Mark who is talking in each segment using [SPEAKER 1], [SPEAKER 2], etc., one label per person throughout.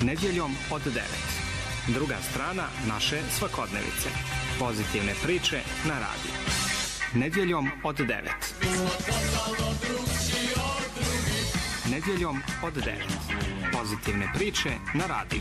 [SPEAKER 1] Nedjeljom od 9. Druga strana naše svakodnevice. Pozitivne priče na radiju. Nedjeljom od 9. Nedjeljom od 9. Pozitivne priče na radiju.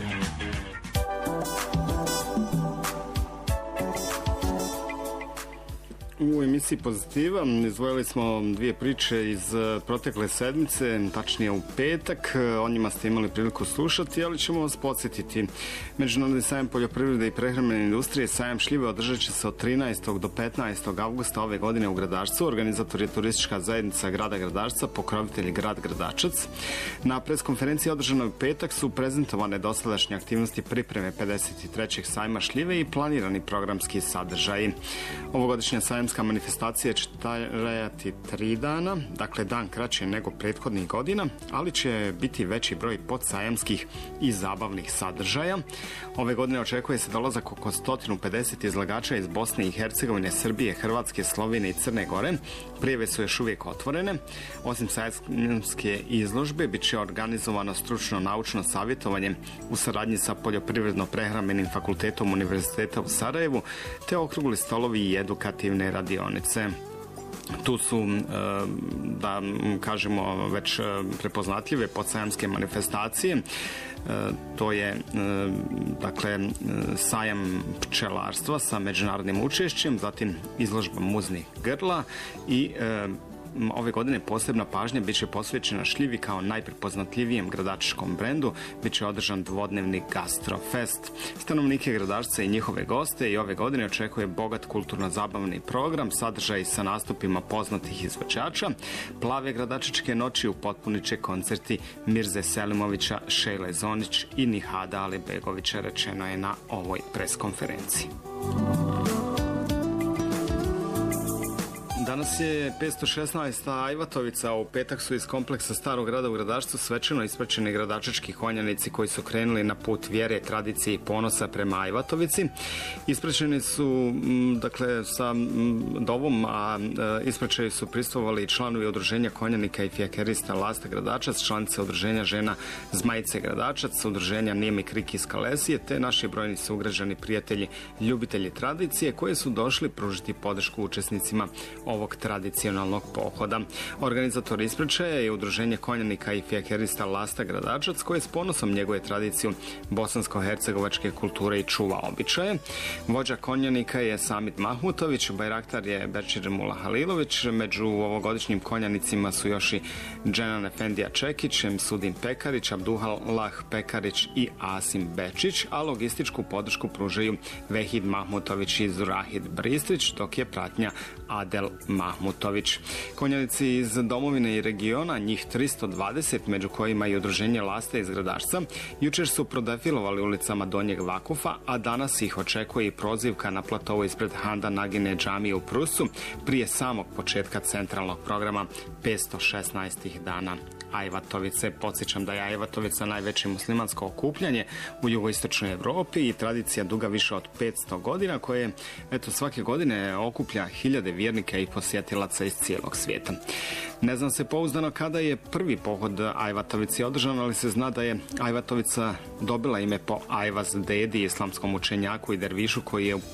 [SPEAKER 2] U emisiji Pozitiva izdvojili smo dvije priče iz protekle sedmice, tačnije u petak. O njima ste imali priliku slušati, ali ćemo vas podsjetiti. Međunarodni sajam poljoprivrede i prehrambene industrije sajam šljive održat će se od 13. do 15. avgusta ove godine u Gradačcu. Organizator je turistička zajednica grada Gradačca, pokrovitelj grad Gradačac. Na preskonferenciji održanoj u petak su prezentovane dosadašnje aktivnosti pripreme 53. sajma šljive i planirani programski sadržaji. Ovogodišnja sajamska manifestacija će trajati 3 dana, dakle dan kraće nego prethodnih godina, ali će biti veći broj podsajamskih i zabavnih sadržaja. Ove godine očekuje se dolazak oko 150 izlagača iz Bosne i Hercegovine, Srbije, Hrvatske, Slovenije i Crne Gore. Prijave su još uvijek otvorene. Osim sajamske izložbe, bit će organizovano stručno-naučno savjetovanje u saradnji sa Poljoprivredno-prehrambenim fakultetom Univerziteta u Sarajevu, te okrugli stolovi i edukativne radionice. Tu su, da kažemo, već prepoznatljive podsajamske manifestacije. To je, dakle, sajam pčelarstva sa međunarodnim učešćem, zatim izložba muznih grla i ove godine posebna pažnja bit će posvećena šljivi kao najprepoznatljivijem gradačkom brendu. Biće održan dvodnevni gastrofest. Stanovnike Gradačca i njihove goste i ove godine očekuje bogat kulturno-zabavni program, sadržaj sa nastupima poznatih izvođača. Plave gradačačke noći upotpunit će koncerti Mirze Selimovića, Šejle Zonić i Nihada Alibegovića, rečeno je na ovoj preskonferenciji. Danas je 516. Ajvatovica, u petak su iz kompleksa Starog grada u Gradačcu svečano ispraćeni gradačački konjanici koji su krenuli na put vjere, tradicije i ponosa prema Ajvatovici. Ispraćeni su, dakle, sa dovom, a ispraćaju su prisustvovali članovi udruženja konjanika i fijakerista Lasta Gradačac, članice udruženja žena Zmajice Gradačac, udruženja Nijemi Krik iz Kalesije, te naši brojni sugrađani, prijatelji, ljubitelji tradicije koji su došli pružiti podršku učesnicima ovog tradicionalnog pohoda. Organizator ispraćaja je udruženje konjanika i fijakerista Lasta Gradačac, koje s ponosom njeguje tradiciju bosansko-hercegovačke kulture i čuva običaje. Vođa konjanika je Samit Mahmutović, bajraktar je Bećir Mulahalilović. Među ovogodišnjim konjanicima su još i Dženan Efendija Čekić, Sudin Pekarić, Abdulah Pekarić i Asim Bečić, a logističku podršku pružaju Vehid Mahmutović i Zurahid Bristrić, dok je pratnja Adel Mahmutović. Konjanici iz domovine i regiona, njih 320, među kojima i udruženje Lasta iz Gradačca, jučer su prodefilovali ulicama Donjeg Vakufa, a danas ih očekuje i prozivka na platovu ispred Handa Nagine džamije u Prusu prije samog početka centralnog programa 516 dana Ajvatovice. Podsjećam da je Ajvatovica najveće muslimansko okupljanje u jugoistočnoj Evropi i tradicija duga više od 500 godina, koje svake godine okuplja hiljade vjernika i posjetilaca iz cijelog svijeta. Ne znam se pouzdano kada je prvi pohod Ajvatovici održan, ali se zna da je Ajvatovica dobila ime po Ajvaz dedi, islamskom učenjaku i dervišu koji je u